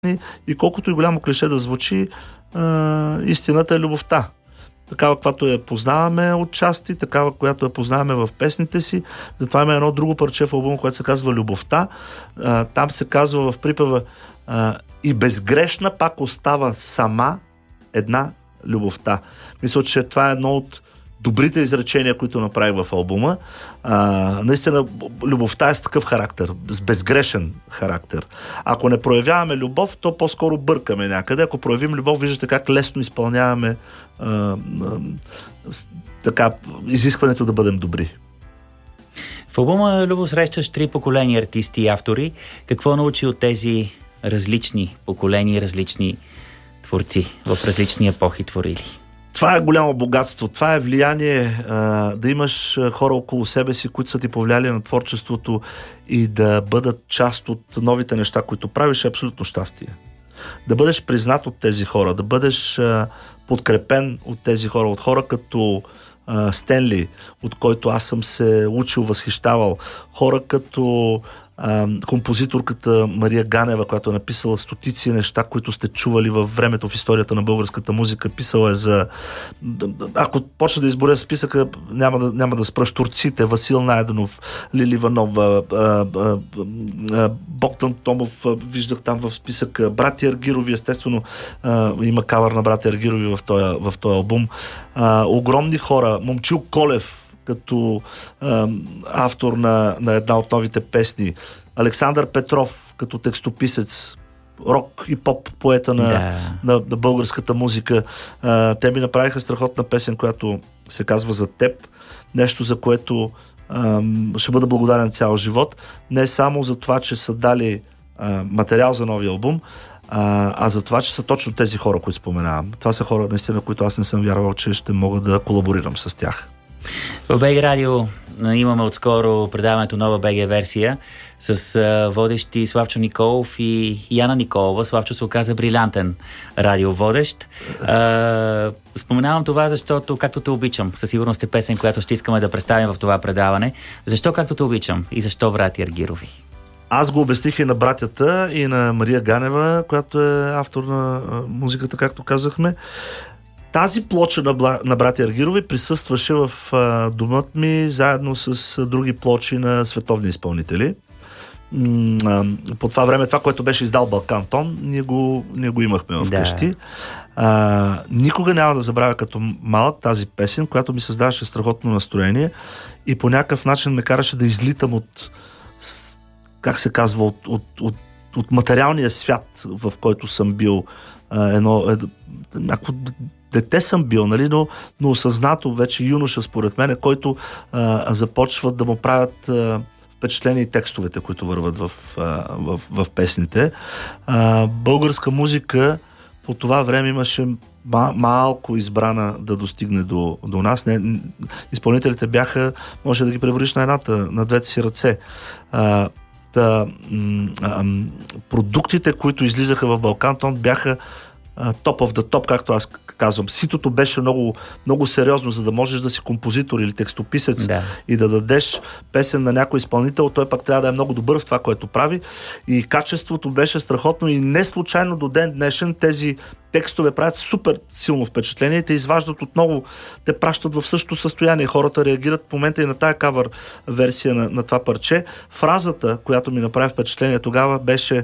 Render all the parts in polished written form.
и колкото и голямо клише да звучи, истината е любовта. Такава, която я познаваме от части, такава, която я познаваме в песните си. Затова има едно друго парче в албума, което се казва Любовта. Там се казва в припева и безгрешна пак остава сама една любовта. Мисля, че това е едно от добрите изречения, които направих в албума. Наистина, любовта е с такъв характер, с безгрешен характер. Ако не проявяваме любов, то по-скоро бъркаме някъде. Ако проявим любов, виждате как лесно изпълняваме така изискването да бъдем добри. В албума, Любо, срещаш 3 поколения артисти и автори. Какво научи от тези различни поколения, различни творци в различни епохи творили? Това е голямо богатство. Това е влияние да имаш хора около себе си, които са ти повлияли на творчеството и да бъдат част от новите неща, които правиш, е абсолютно щастие. Да бъдеш признат от тези хора, да бъдеш подкрепен от тези хора, от хора като Стенли, от който аз съм се учил, възхищавал, хора като композиторката Мария Ганева, която е написала стотици неща, които сте чували във времето в историята на българската музика. Писала е за... Ако почна да изборя списъка, няма да спра турците. Васил Найденов, Лили Иванова, Богдан Томов, виждах там в списък, братя Аргирови, естествено има кавър на братя Аргирови в този албум. Огромни хора. Момчил Колев, като автор на една от новите песни. Александър Петров, като текстописец, рок и поп поета на българската музика. Те ми направиха страхотна песен, която се казва За теб. Нещо, за което ще бъда благодарен цял живот. Не само за това, че са дали материал за новия албум, а за това, че са точно тези хора, които споменавам. Това са хора, наистина, които аз не съм вярвал, че ще мога да колаборирам с тях. В БГ Радио имаме отскоро предаването Нова БГ версия с водещи Славчо Николов и Яна Николова. Славчо се оказа брилянтен радиоводещ. Споменавам това, защото Както те обичам, със сигурност е песен, която ще искаме да представим в това предаване. Защо Както те обичам и защо братя Аргирови? Аз го обясних и на братята, и на Мария Ганева, която е автор на музиката, както казахме. Тази плоча на братя Аргирови присъстваше в домът ми заедно с други плочи на световни изпълнители. По това време, това, което беше издал Балкантон, ние го имахме вкъщи. Никога няма да забравя като малък тази песен, която ми създаваше страхотно настроение и по някакъв начин ме караше да излитам от, как се казва, от материалния свят, в който съм бил някакво дете съм бил, нали, но осъзнато вече юноша, според мен, който започват да му правят впечатление и текстовете, които върват в песните. Българска музика по това време имаше малко избрана да достигне до нас. Изпълнителите бяха, може да ги преброиш на двете си ръце. Продуктите, които излизаха в Балкантон, бяха top of the top, както аз казвам. Ситото беше много, много сериозно, за да можеш да си композитор или текстописец и да дадеш песен на някой изпълнител, той пак трябва да е много добър в това, което прави. И качеството беше страхотно и не случайно до ден днешен тези текстове правят супер силно впечатление и те изваждат отново, те пращат в същото състояние. Хората реагират в момента и на тая кавър версия на това парче. Фразата, която ми направи впечатление тогава, беше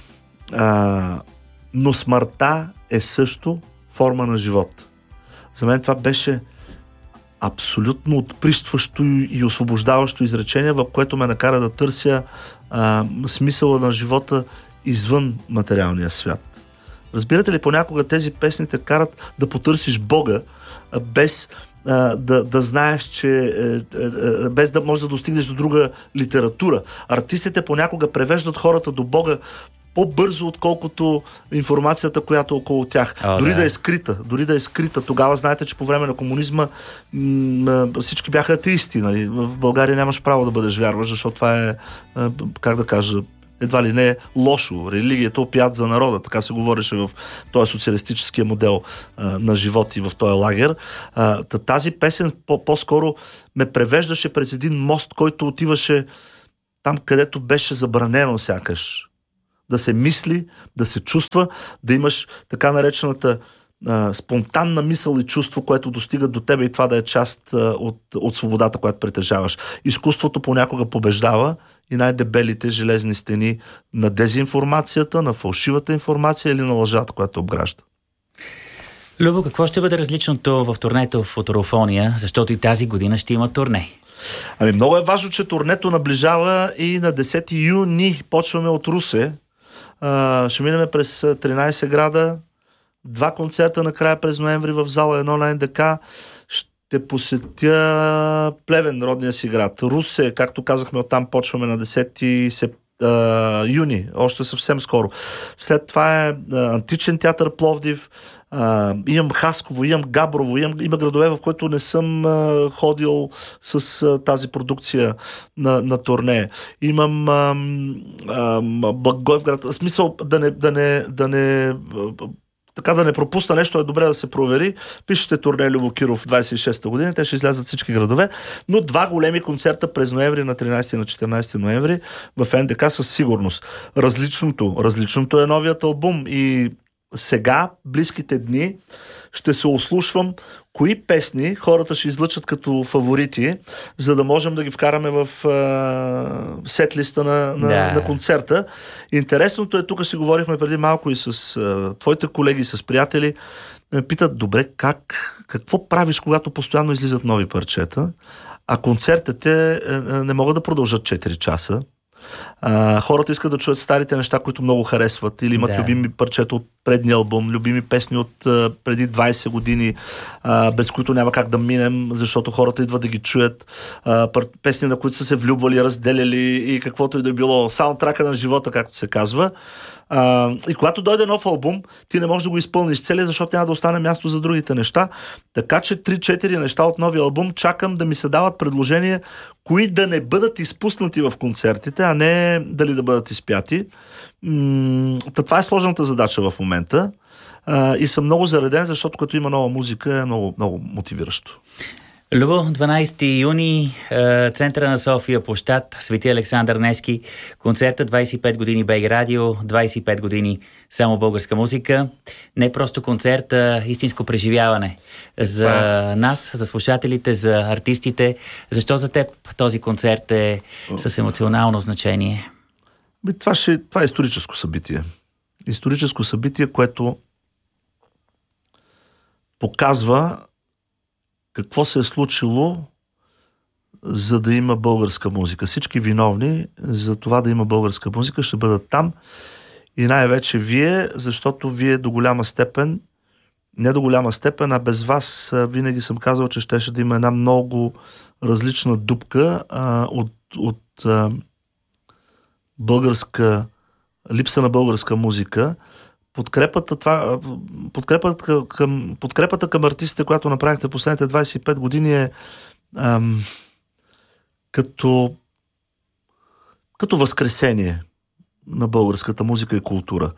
но смъртта е също форма на живот. За мен това беше абсолютно отпристващо и освобождаващо изречение, в което ме накара да търся смисъла на живота извън материалния свят. Разбирате ли, понякога тези песни те карат да потърсиш Бога, без да знаеш, че без да можеш да достигнеш до друга литература. Артистите понякога превеждат хората до Бога по-бързо, отколкото информацията, която е около тях. Дори да е скрита. Тогава знаете, че по време на комунизма всички бяха атеисти. Нали? В България нямаш право да бъдеш вярваш, защото това е, как да кажа, едва ли не е лошо. Религията опият за народа. Така се говореше в този социалистическия модел на живот и в този лагер. Тази песен по-скоро ме превеждаше през един мост, който отиваше там, където беше забранено сякаш да се мисли, да се чувства, да имаш така наречената спонтанна мисъл и чувство, което достига до тебе и това да е част от свободата, която притежаваш. Изкуството понякога побеждава и най-дебелите железни стени на дезинформацията, на фалшивата информация или на лъжата, която обгражда. Любо, какво ще бъде различното в турнето в Футурофония, защото и тази година ще има турне? Ами много е важно, че турнето наближава и на 10 юни почваме от Русе. Ще минем през 13 града, 2 концерта накрая през ноември в зала 1 на НДК. Ще посетя Плевен, родния си град. Русе, както казахме, оттам почваме на 10 юни, още съвсем скоро. След това е Античен театър Пловдив, имам Хасково, имам Габрово, има градове, в които не съм ходил с тази продукция на турне. Имам Благоевград. В смисъл да не пропусна нещо, е добре да се провери. Пишете турне Любо Киров 26-та година, те ще излязат всички градове, но 2 големи концерта през ноември, на 13 и на 14 ноември в НДК със сигурност. Различното е новият албум и сега, близките дни, ще се ослушвам кои песни хората ще излъчат като фаворити, за да можем да ги вкараме в сет-листа на концерта. Интересното е, тук си говорихме преди малко и с твоите колеги, с приятели, ме питат, добре, какво правиш, когато постоянно излизат нови парчета, а концертите не могат да продължат 4 часа. Хората искат да чуят старите неща, които много харесват, или имат любими парчета от предния албум, любими песни от преди 20 години, без които няма как да минем, защото хората идват да ги чуят, песни, на които са се влюбвали, разделяли и каквото и да било, саундтрака на живота, както се казва. И когато дойде нов албум, ти не можеш да го изпълниш целия, защото няма да остане място за другите неща. Така че 3-4 неща от новия албум чакам да ми се дават предложения, кои да не бъдат изпуснати в концертите, а не дали да бъдат изпяти. Това е сложната задача в момента. И съм много зареден, защото като има нова музика е много, много мотивиращо. Любо, 12 юни, центъра на София, площад Свети Александър Невски, концерта 25 години БГ Радио, 25 години само българска музика. Не просто концерт, а истинско преживяване за нас, за слушателите, за артистите. Защо за теб този концерт е с емоционално значение? Това е историческо събитие. Историческо събитие, което показва какво се е случило, за да има българска музика. Всички виновни за това да има българска музика ще бъдат там и най-вече вие, защото вие до голяма степен, не до голяма степен, а без вас винаги съм казал, че щеше да има една много различна дупка от българска липса на българска музика. Подкрепата към артистите, която направихте последните 25 години е като възкресение на българската музика и култура.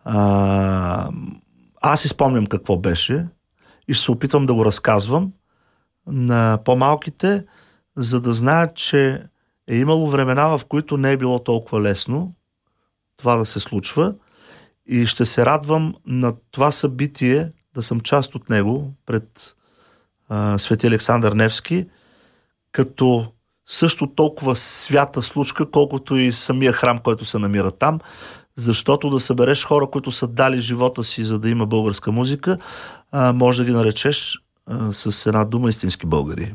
Аз си спомням какво беше и ще се опитвам да го разказвам на по-малките, за да знаят, че е имало времена, в които не е било толкова лесно това да се случва. И ще се радвам на това събитие, да съм част от него пред Свети Александър Невски, като също толкова свята случка, колкото и самия храм, който се намира там, защото да събереш хора, които са дали живота си, за да има българска музика, може да ги наречеш с една дума истински българи.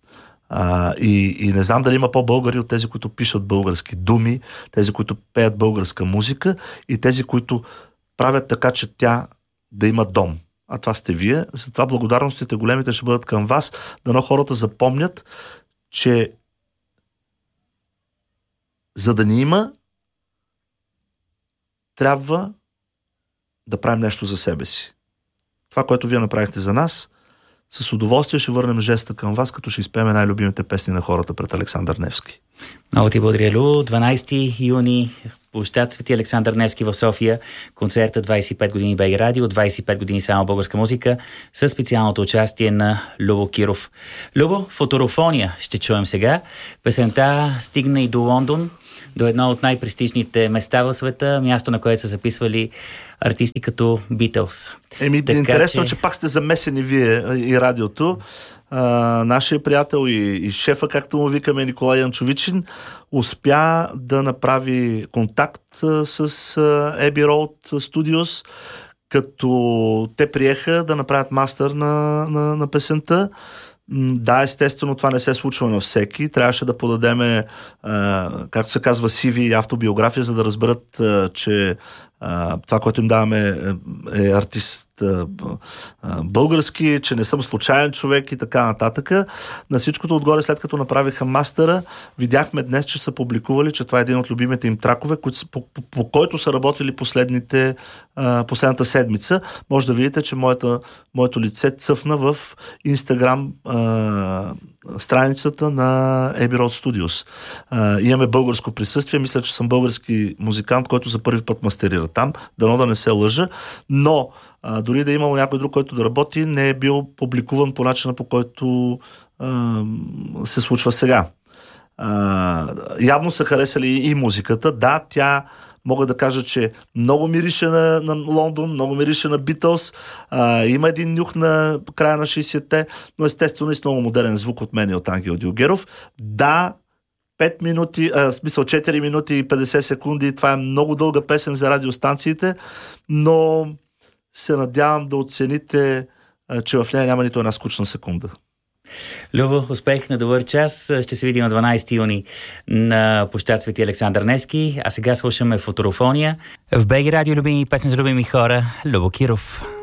И не знам дали има по-българи от тези, които пишат български думи, тези, които пеят българска музика и тези, които правят така, че тя да има дом. А това сте вие. Затова благодарностите големите ще бъдат към вас. Дано хората запомнят, че за да ни има, трябва да правим нещо за себе си. Това, което вие направихте за нас, с удоволствие ще върнем жеста към вас, като ще изпеем най-любимите песни на хората пред Александър Невски. Много ти благодаря, Лю. 12 юни, площад Свети Александър Невски в София, концерта 25 години БГ Радио, 25 години само българска музика, със специалното участие на Любо Киров. Любо, Футурофония ще чуем сега. Песента стигна и до Лондон. до едно от най-престижните места в света, място, на което са записвали артисти като Beatles. Интересно, че пак сте замесени вие и радиото. Нашия приятел и шефа, както му викаме, Николай Янчовичин, успя да направи контакт с Abbey Road Studios, като те приеха да направят мастър на песента. Да, естествено, това не се случва на всеки. Трябваше да подадеме, както се казва, CV и автобиография, за да разберат, че това, което им даваме е артист български, че не съм случайен човек и така нататък. На всичкото отгоре, след като направиха мастера, видяхме днес, че са публикували, че това е един от любимите им тракове, по който са работили последната седмица. Може да видите, че моето лице цъфна в Инстаграм страницата на Abbey Road Studios. Имаме българско присъствие. Мисля, че съм български музикант, който за първи път мастерира там. Дано да не се лъжа. Но дори да е имало някой друг, който да работи, не е бил публикуван по начина, по който се случва сега. Явно са харесали и музиката. Да, тя мога да кажа, че много мирише на Лондон, много мирише на Beatles. Има един нюх на края на 60-те, но естествено и с много модерен звук от мен и от Ангел Дилгеров. Да, 4 минути и 50 секунди. Това е много дълга песен за радиостанциите, но се надявам да оцените, че в нея няма нито една скучна секунда. Любо, успех на добър час. Ще се видим на 12 юни на площад Свети Александър Невски. А сега слушаме Футурофония. В БГ Радио любими песни за любими хора. Любо Киров.